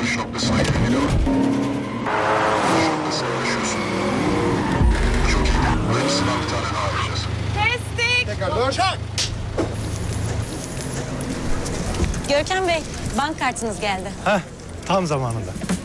Atış noktasına geri geliyorum. Atış noktasına ulaşıyorsun. Çok iyi. Bu hepsinden bir tane daha alacağız. Kestik. Tekrar dön. Çak. Görkem Bey, bank kartınız geldi. Heh, tam zamanında.